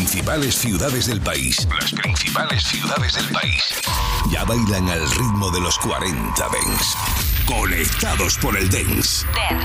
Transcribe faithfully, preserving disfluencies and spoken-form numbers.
principales ciudades del país. Las principales ciudades del país. Ya bailan al ritmo de los cuarenta Dance. Conectados por el Dance. Dance.